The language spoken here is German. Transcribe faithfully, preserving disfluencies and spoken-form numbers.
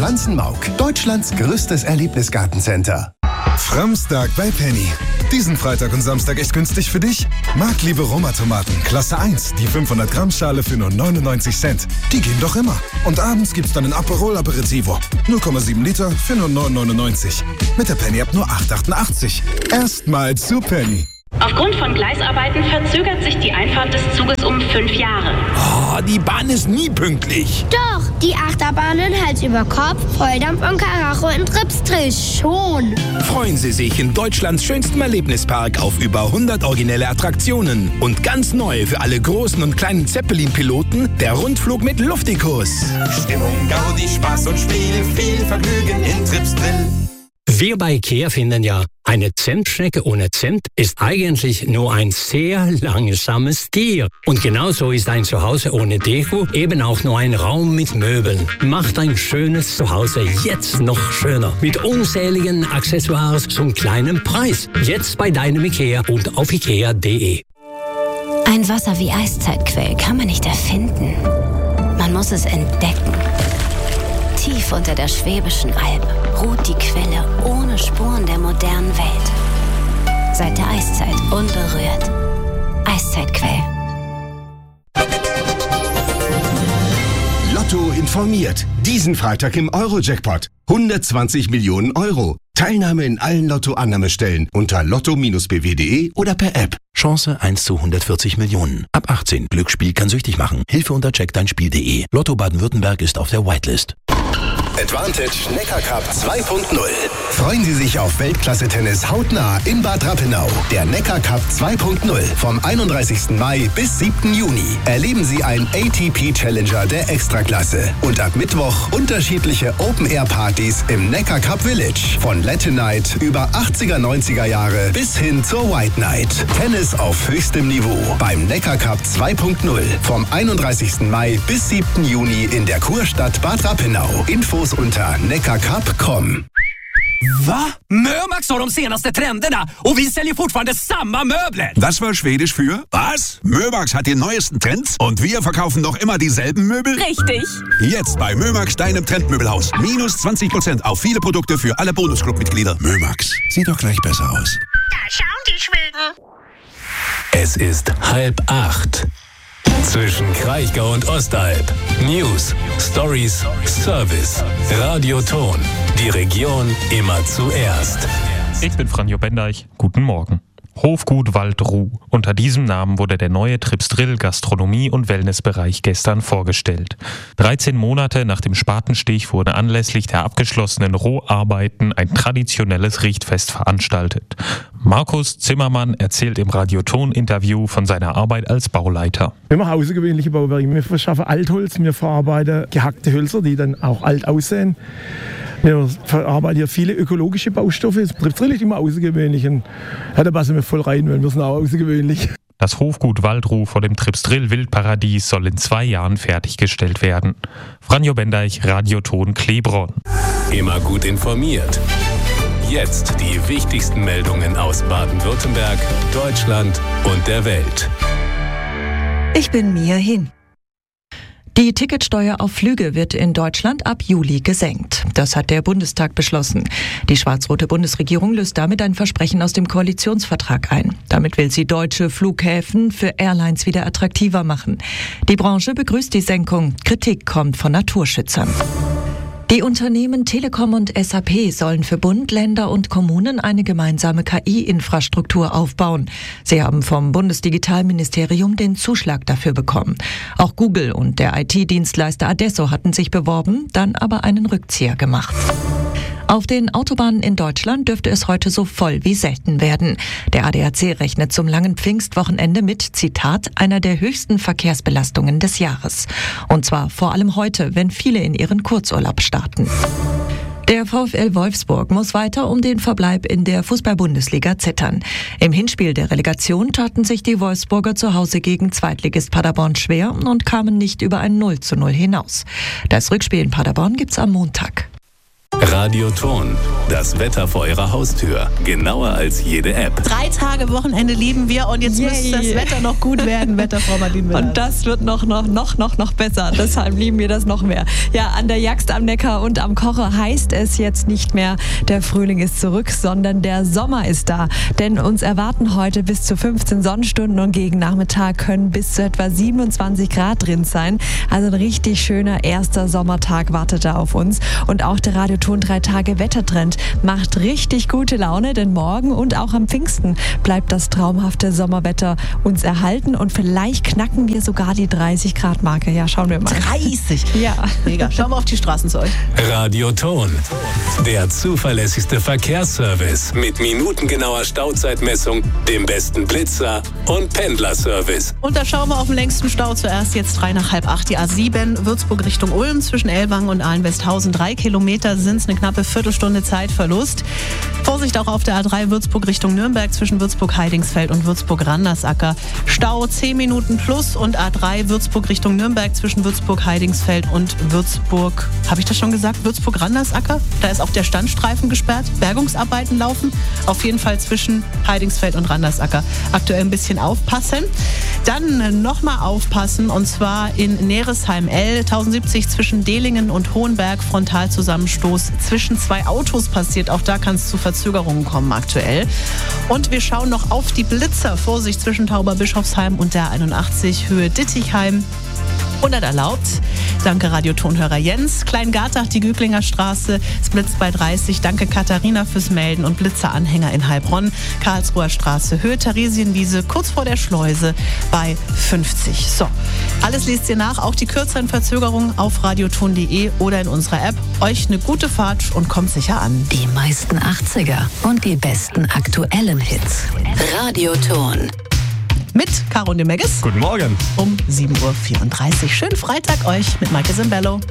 Franzenmaug, Deutschlands größtes Erlebnisgartencenter. Framstag bei Penny. Diesen Freitag und Samstag echt günstig für dich? Markliebe Roma-Tomaten, Klasse eins, die fünfhundert Gramm Schale für nur neunundneunzig Cent. Die gehen doch immer. Und abends gibt's dann ein Aperol Aperitivo. null Komma sieben Liter für nur neun neunundneunzig. Mit der Penny-App nur acht achtundachtzig. Erstmal zu Penny. Aufgrund von Gleisarbeiten verzögert sich die Einfahrt des Zuges um fünf Jahre. Oh, die Bahn ist nie pünktlich. Doch, die Achterbahnen Hals über Kopf, Volldampf und Karacho in Tripsdrill schon. Freuen Sie sich in Deutschlands schönstem Erlebnispark auf über hundert originelle Attraktionen. Und ganz neu für alle großen und kleinen Zeppelin-Piloten der Rundflug mit Luftikus. Stimmung, Gaudi, Spaß und Spiel, viel Vergnügen in Tripsdrill. Wir bei IKEA finden ja, eine Zentschnecke ohne Zent ist eigentlich nur ein sehr langsames Tier. Und genauso ist ein Zuhause ohne Deko eben auch nur ein Raum mit Möbeln. Macht ein schönes Zuhause jetzt noch schöner. Mit unzähligen Accessoires zum kleinen Preis. Jetzt bei deinem IKEA und auf ikea punkt de. Ein Wasser wie Eiszeitquell kann man nicht erfinden. Man muss es entdecken. Tief unter der Schwäbischen Alb ruht die Quelle ohne Spuren der modernen Welt. Seit der Eiszeit unberührt. Eiszeitquell. Lotto informiert. Diesen Freitag im Euro-Jackpot. hundertzwanzig Millionen Euro. Teilnahme in allen Lotto-Annahmestellen unter lotto bindestrich b w punkt de oder per App. Chance eins zu hundertvierzig Millionen. Ab achtzehn. Glücksspiel kann süchtig machen. Hilfe unter check dein Spiel punkt de. Lotto Baden-Württemberg ist auf der Whitelist. Advantage Neckar Cup zwei Punkt null. Freuen Sie sich auf Weltklasse-Tennis hautnah in Bad Rappenau. Der Neckar Cup zwei Punkt null vom einunddreißigsten Mai bis siebten Juni. Erleben Sie einen A T P Challenger der Extraklasse. Und ab Mittwoch unterschiedliche Open-Air-Partys im Neckar Cup Village. Von Latin Night über achtziger, neunziger Jahre bis hin zur White Night. Tennis auf höchstem Niveau beim Neckar Cup zwei Punkt null vom einunddreißigsten Mai bis siebten Juni in der Kurstadt Bad Rappenau. Infos unter neckarcup punkt com. Va? Mömax har de senaste trenderna och vi säljer fortfarande samma möbler. Das war Schwedisch für was? Mömax hat die neuesten Trends und wir verkaufen noch immer dieselben Möbel? Richtig. Jetzt bei Mömax, deinem Trendmöbelhaus. Minus zwanzig Prozent auf viele Produkte für alle Bonusclub-Mitglieder. Mömax, sieht doch gleich besser aus. Da schauen die Schweden. Es ist halb acht. Zwischen Kraichgau und Ostalb. News, Stories, Service. Radioton. Die Region immer zuerst. Ich bin Franjo Bendeich. Guten Morgen. Hofgut Waldruh. Unter diesem Namen wurde der neue Tripsdrill Gastronomie- und Wellnessbereich gestern vorgestellt. dreizehn Monate nach dem Spatenstich wurde anlässlich der abgeschlossenen Roharbeiten ein traditionelles Richtfest veranstaltet. Markus Zimmermann erzählt im Radioton-Interview von seiner Arbeit als Bauleiter. Wir machen außergewöhnliche Bauwerke. Wir verschaffen Altholz, wir verarbeiten gehackte Hölzer, die dann auch alt aussehen. Wir verarbeiten hier viele ökologische Baustoffe. Es trifft richtig immer außergewöhnlich. Und ja, da passen wir voll rein, weil wir sind auch außergewöhnlich. Das Hofgut Waldruh vor dem Tripsdrill Wildparadies soll in zwei Jahren fertiggestellt werden. Franjo Bendeich, Radioton Klebron. Immer gut informiert. Jetzt die wichtigsten Meldungen aus Baden-Württemberg, Deutschland und der Welt. Ich bin Mia Hin. Die Ticketsteuer auf Flüge wird in Deutschland ab Juli gesenkt. Das hat der Bundestag beschlossen. Die schwarz-rote Bundesregierung löst damit ein Versprechen aus dem Koalitionsvertrag ein. Damit will sie deutsche Flughäfen für Airlines wieder attraktiver machen. Die Branche begrüßt die Senkung. Kritik kommt von Naturschützern. Die Unternehmen Telekom und S A P sollen für Bund, Länder und Kommunen eine gemeinsame K I-Infrastruktur aufbauen. Sie haben vom Bundesdigitalministerium den Zuschlag dafür bekommen. Auch Google und der I T-Dienstleister Adesso hatten sich beworben, dann aber einen Rückzieher gemacht. Auf den Autobahnen in Deutschland dürfte es heute so voll wie selten werden. Der A D A C rechnet zum langen Pfingstwochenende mit, Zitat, einer der höchsten Verkehrsbelastungen des Jahres. Und zwar vor allem heute, wenn viele in ihren Kurzurlaub starten. Der VfL Wolfsburg muss weiter um den Verbleib in der Fußball-Bundesliga zittern. Im Hinspiel der Relegation taten sich die Wolfsburger zu Hause gegen Zweitligist Paderborn schwer und kamen nicht über ein null zu null hinaus. Das Rückspiel in Paderborn gibt's am Montag. Radioton, das Wetter vor Ihrer Haustür. Genauer als jede App. Drei Tage Wochenende lieben wir und jetzt Yay. müsste das Wetter noch gut werden, Wetterfrau Marlene Müller. Und das wird noch, noch, noch, noch, noch besser. Deshalb lieben wir das noch mehr. Ja, an der Jagst am Neckar und am Kocher heißt es jetzt nicht mehr, der Frühling ist zurück, sondern der Sommer ist da. Denn uns erwarten heute bis zu fünfzehn Sonnenstunden und gegen Nachmittag können bis zu etwa siebenundzwanzig Grad drin sein. Also ein richtig schöner erster Sommertag wartet da auf uns. Und auch der Radioton drei Tage Wettertrend macht richtig gute Laune, denn morgen und auch am Pfingsten bleibt das traumhafte Sommerwetter uns erhalten und vielleicht knacken wir sogar die dreißig Grad Marke. Ja, schauen wir mal. dreißig? Ja. Mega. Schauen wir auf die Straßen zu euch. Radioton, der zuverlässigste Verkehrsservice mit minutengenauer Stauzeitmessung, dem besten Blitzer und Pendlerservice. Und da schauen wir auf den längsten Stau zuerst, jetzt drei nach halb acht. Die A sieben, Würzburg Richtung Ulm, zwischen Ellwangen und Ahlen-Westhausen. Drei Kilometer sind es, eine knappe Viertelstunde Zeitverlust. Vorsicht auch auf der A drei Würzburg Richtung Nürnberg, zwischen Würzburg-Heidingsfeld und Würzburg-Randersacker. Stau zehn Minuten plus und A drei Würzburg Richtung Nürnberg, zwischen Würzburg-Heidingsfeld und Würzburg, habe ich das schon gesagt, Würzburg-Randersacker? Da ist auch der Standstreifen gesperrt, Bergungsarbeiten laufen. Auf jeden Fall zwischen Heidingsfeld und Randersacker. Aktuell ein bisschen aufpassen. Dann nochmal aufpassen, und zwar in Neresheim L, tausendsiebzig zwischen Dehlingen und Hohenberg, Frontalzusammenstoß zwischen zwei Autos passiert. Auch da kann es zu Verzögerungen kommen aktuell. Und wir schauen noch auf die Blitzer. Vorsicht zwischen Tauberbischofsheim und der einundachtzig, Höhe Dittichheim. hundert erlaubt. Danke Radiotonhörer Jens. Kleingartach, die Güglinger Straße. Es blitzt bei dreißig. Danke Katharina fürs Melden. Und Blitzeranhänger in Heilbronn. Karlsruher Straße, Höhe Theresienwiese, kurz vor der Schleuse bei fünfzig. So, alles lest ihr nach. Auch die kürzeren Verzögerungen auf radioton punkt de oder in unserer App. Euch eine gute Fahrt und kommt sicher an. Die meisten achtziger und die besten aktuellen Hits. Radioton. Mit Caro de Megges. Guten Morgen. Um sieben Uhr vierunddreißig. Schönen Freitag euch mit Maike Simbello.